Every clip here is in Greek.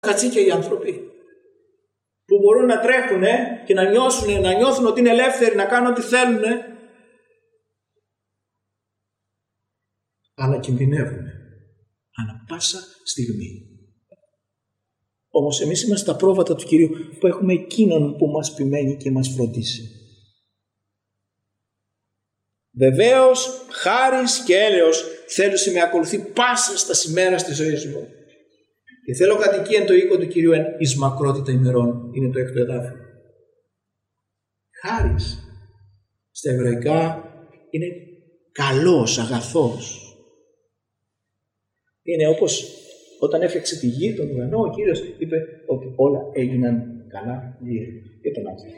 κατσίκια οι άνθρωποι που μπορούν να τρέχουν και να νιώθουν ότι είναι ελεύθεροι, να κάνουν ό,τι θέλουν, αλλά κινδυνεύουν ανά πάσα στιγμή. Όμως εμείς είμαστε τα πρόβατα του Κυρίου που έχουμε εκείνον που μας ποιμένει και μας φροντίσει. Βεβαίως, χάρις και έλεος θέλω σε με ακολουθεί πάσα στα σημέρα της ζωής μου. Και θέλω κατοικία το οίκο του Κυρίου εις μακρότητα ημερών. Είναι το 6ο εδάφιο. Χάρις στα εβραϊκά είναι καλός, αγαθός. Είναι όπως όταν έφτιαξε τη γη, τον ουρανό, ο Κύριος είπε ότι όλα έγιναν καλά για τον άνθρωπο.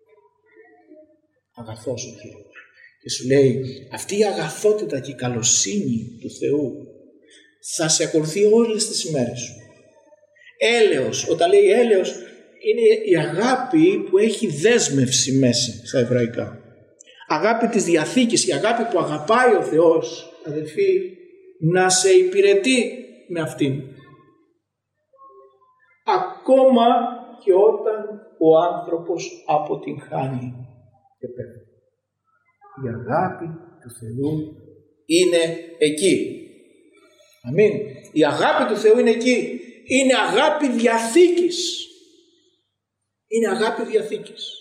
Αγαθός ο Κύριος. Και σου λέει, αυτή η αγαθότητα και η καλοσύνη του Θεού θα σε ακολουθεί όλες τις ημέρες σου. Έλεος, όταν λέει έλεος, είναι η αγάπη που έχει δέσμευση μέσα στα εβραϊκά. Αγάπη της Διαθήκης, η αγάπη που αγαπάει ο Θεός, αδελφοί, να σε υπηρετεί με αυτήν. Ακόμα και όταν ο άνθρωπος αποτυγχάνει και πέφτει. Η αγάπη του Θεού είναι εκεί. Αμήν. Η αγάπη του Θεού είναι εκεί. Είναι αγάπη διαθήκης. Είναι αγάπη διαθήκης.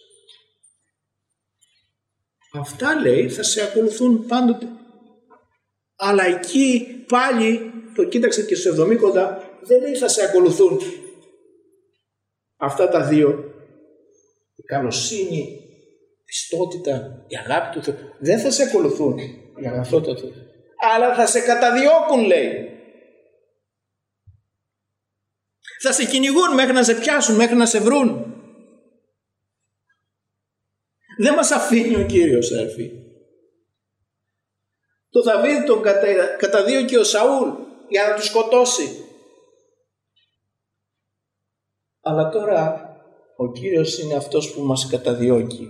Αυτά λέει θα σε ακολουθούν πάντοτε. Αλλά εκεί πάλι, το κοίταξε και στο 70, δεν λέει θα σε ακολουθούν αυτά τα δύο. Η καλοσύνη, η πιστότητα, η αγάπη του Θεού. Δεν θα σε ακολουθούν η αγαθότητα του Θεού. Αλλά θα σε καταδιώκουν, λέει. Θα σε κυνηγούν μέχρι να σε πιάσουν, μέχρι να σε βρουν. Δεν μας αφήνει ο Κύριος, αδελφοί. Το Δαβίδ τον καταδίωκε ο Σαούλ για να του σκοτώσει. Αλλά τώρα ο Κύριος είναι αυτός που μας καταδιώκει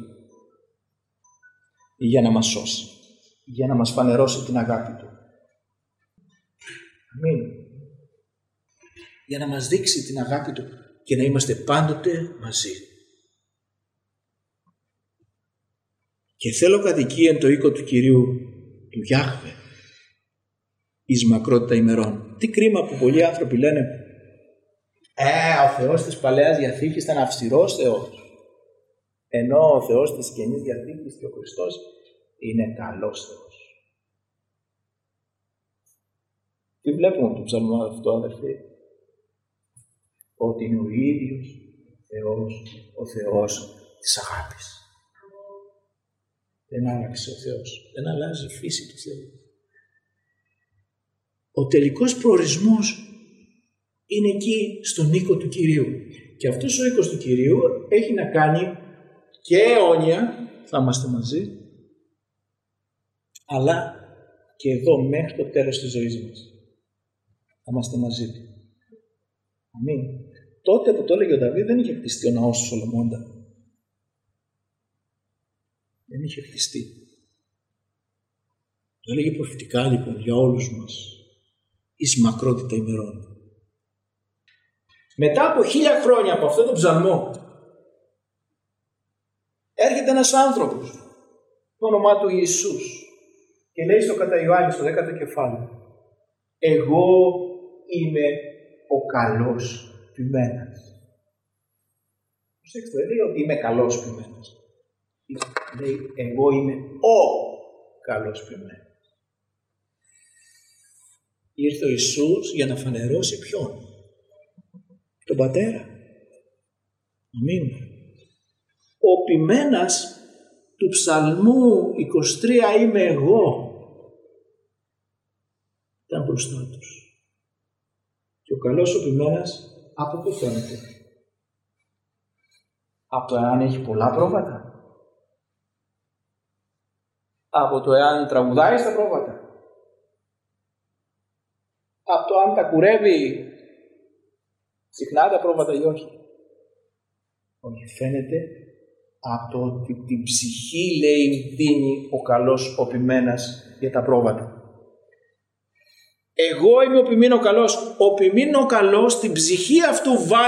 για να μας σώσει, για να μας φανερώσει την αγάπη Του. Αμήν. Για να μας δείξει την αγάπη Του και να είμαστε πάντοτε μαζί. Και θέλω κατοικία εν το οίκο του Κυρίου του Γιάχβε εις μακρότητα ημερών. Τι κρίμα που πολλοί άνθρωποι λένε ο Θεός της Παλαιάς Διαθήκης ήταν αυστηρός Θεός, ενώ ο Θεός της Καινής Διαθήκης και ο Χριστός είναι καλός Θεός. Τι βλέπουμε από το ψαλμό αυτό, αδερφοί? Ότι είναι ο ίδιος Θεός, ο Θεός της αγάπης. Δεν άλλαξε ο Θεός. Δεν αλλάζει η φύση του Θεού. Ο τελικός προορισμός είναι εκεί στον οίκο του Κυρίου. Και αυτός ο οίκος του Κυρίου έχει να κάνει και αιώνια, θα είμαστε μαζί, αλλά και εδώ μέχρι το τέλος της ζωής μας. Θα είμαστε μαζί του. Αμήν. Τότε που το έλεγε ο Δαβίδ δεν είχε χτιστεί ο ναός του Σολομώντα. Δεν είχε χτιστεί. Το έλεγε προφητικά λοιπόν για όλους μας. Εις μακρότητα ημερών. Μετά από 1000 χρόνια από αυτόν τον ψαλμό έρχεται ένας άνθρωπος, το όνομά του Ιησούς, και λέει στο κατά Ιωάννη στο 10ο κεφάλαιο, εγώ είμαι ο καλός ποιμένας. Προσέξτε, δεν λέει ότι είμαι καλός ποιμένας. Λέει εγώ είμαι ο καλός ποιμένας. Ήρθε ο Ιησούς για να φανερώσει ποιον? Τον Πατέρα. Αμήν. Ο ποιμένας του ψαλμού 23 είμαι εγώ ήταν μπροστά τους. Και ο καλός ο ποιμένας από πού φαίνεται? Από το εάν έχει πολλά πρόβατα? Από το εάν τραγουδάει στα πρόβατα? Από το αν τα κουρεύει συχνά τα πρόβατα ή όχι? Όχι, φαίνεται από το ότι την ψυχή, λέει, δίνει ο καλός ο ποιμένας για τα πρόβατα. Εγώ είμαι ο ποιμήν ο καλός. Ο ποιμήν ο καλός στην ψυχή αυτού